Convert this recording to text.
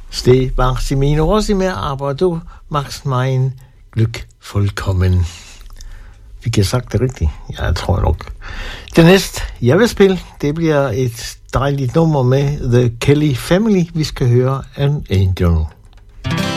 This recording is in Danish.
Det var Simino Rossi med Aber du machst mein Glück vollkommen. Fik jeg sagt det rigtigt? Ja, jeg tror nok. Det næste, jeg vil spille, det bliver et dejligt nummer med The Kelly Family. Vi skal høre An Angel.